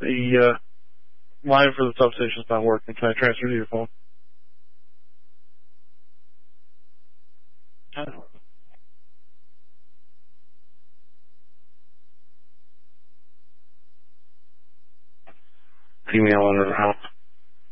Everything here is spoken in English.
The line for the substation's not working. Can I transfer to your phone? Email on her house.